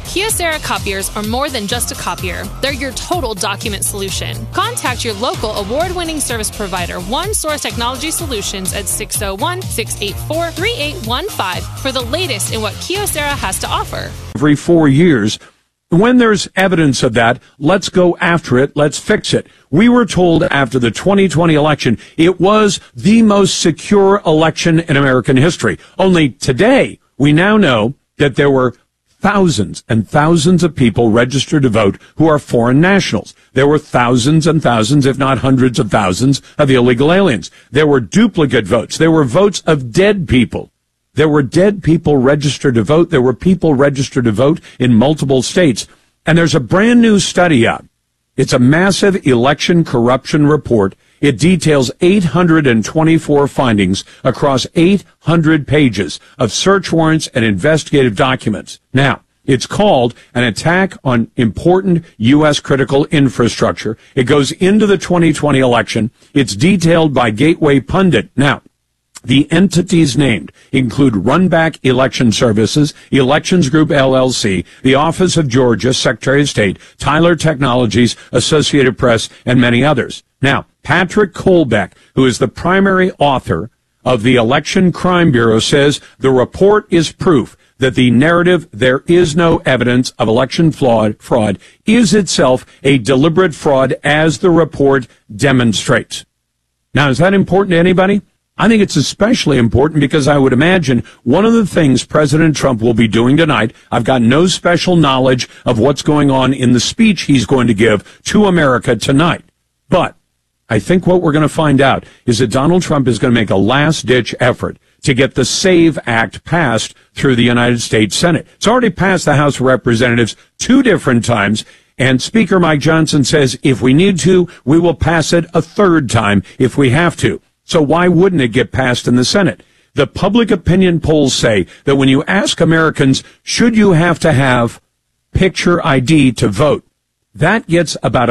Kyocera copiers are more than just a copier. They're your total document solution. Contact your local award-winning service provider, One Source Technology Solutions, at 601-684-3815 for the latest in what Kyocera has to offer. Every 4 years, when there's evidence of that, let's go after it. Let's fix it. We were told after the 2020 election it was the most secure election in American history. Only today, we now know that there were thousands and thousands of people registered to vote who are foreign nationals. There were thousands and thousands, if not hundreds of thousands, of illegal aliens. There were duplicate votes. There were votes of dead people. There were dead people registered to vote. There were people registered to vote in multiple states. And there's a brand new study out. It's a massive election corruption report. It details 824 findings across 800 pages of search warrants and investigative documents. Now, it's called An Attack on Important U.S. Critical Infrastructure. It goes into the 2020 election. It's detailed by Gateway Pundit. Now, the entities named include Runback Election Services, Elections Group LLC, the Office of Georgia, Secretary of State, Tyler Technologies, Associated Press, and many others. Now, Patrick Kolbeck, who is the primary author of the Election Crime Bureau, says the report is proof that the narrative "there is no evidence of election fraud" is itself a deliberate fraud, as the report demonstrates. Now, is that important to anybody? I think it's especially important because I would imagine one of the things President Trump will be doing tonight, I've got no special knowledge of what's going on in the speech he's going to give to America tonight. But I think what we're going to find out is that Donald Trump is going to make a last-ditch effort to get the SAVE Act passed through the United States Senate. It's already passed the House of Representatives 2 different times, and Speaker Mike Johnson says if we need to, we will pass it a 3rd time if we have to. So why wouldn't it get passed in the Senate? The public opinion polls say that when you ask Americans, should you have to have picture ID to vote, that gets about a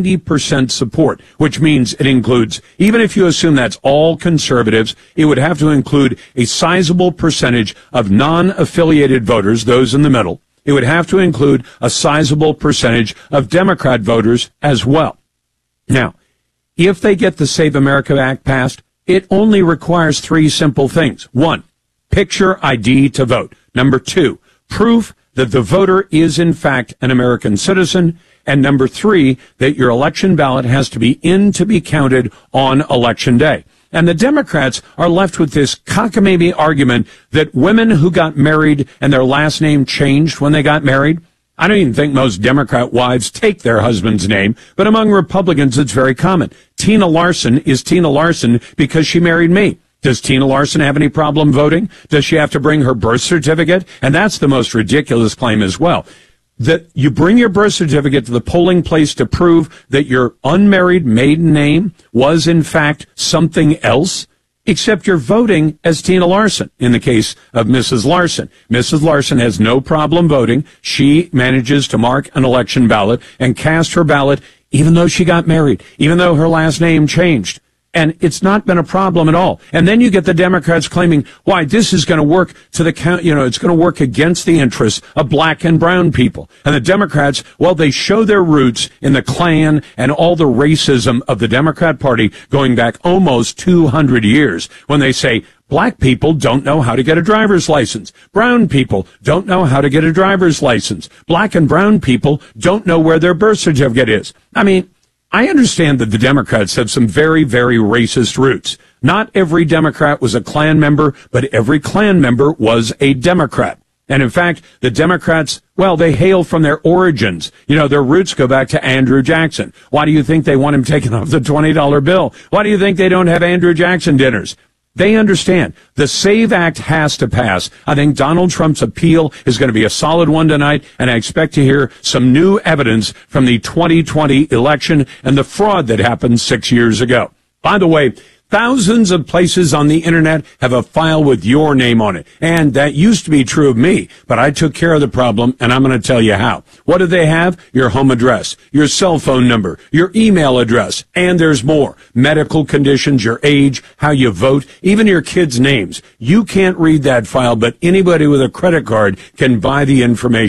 90% support, which means it includes, even if you assume that's all conservatives, it would have to include a sizable percentage of non-affiliated voters, those in the middle. It would have to include a sizable percentage of Democrat voters as well. Now, if they get the Save America Act passed, it only requires 3 simple things. 1, picture ID to vote. Number 2, proof that the voter is in fact an American citizen. And number 3, that your election ballot has to be in to be counted on Election Day. And the Democrats are left with this cockamamie argument that women who got married and their last name changed when they got married. I don't even think most Democrat wives take their husband's name, but among Republicans it's very common. Tina Larson is Tina Larson because she married me. Does Tina Larson have any problem voting? Does she have to bring her birth certificate? And that's the most ridiculous claim as well. That you bring your birth certificate to the polling place to prove that your unmarried maiden name was in fact something else, except you're voting as Tina Larson in the case of Mrs. Larson. Mrs. Larson has no problem voting. She manages to mark an election ballot and cast her ballot even though she got married, even though her last name changed. And it's not been a problem at all. And then you get the Democrats claiming, why, this is going to work to the count, it's going to work against the interests of black and brown people. And the Democrats, well, they show their roots in the Klan and all the racism of the Democrat Party going back almost 200 years when they say, black people don't know how to get a driver's license. Brown people don't know how to get a driver's license. Black and brown people don't know where their birth certificate is. I mean, I understand that the Democrats have some very, very racist roots. Not every Democrat was a Klan member, but every Klan member was a Democrat. And in fact, the Democrats, well, they hail from their origins. Their roots go back to Andrew Jackson. Why do you think they want him taken off the $20 bill? Why do you think they don't have Andrew Jackson dinners? They understand the SAVE Act has to pass. I think Donald Trump's appeal is going to be a solid one tonight, and I expect to hear some new evidence from the 2020 election and the fraud that happened 6 years ago. By the way, thousands of places on the internet have a file with your name on it. And that used to be true of me, but I took care of the problem, and I'm going to tell you how. What do they have? Your home address, your cell phone number, your email address, and there's more. Medical conditions, your age, how you vote, even your kids' names. You can't read that file, but anybody with a credit card can buy the information.